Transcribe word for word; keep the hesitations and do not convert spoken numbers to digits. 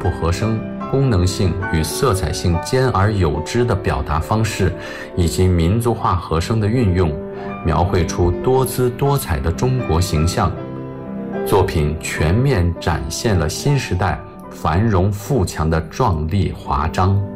部和声、功能性与色彩性兼而有之的表达方式，以及民族化和声的运用，描绘出多姿多彩的中国形象。作品全面展现了新时代繁荣富强的壮丽华章。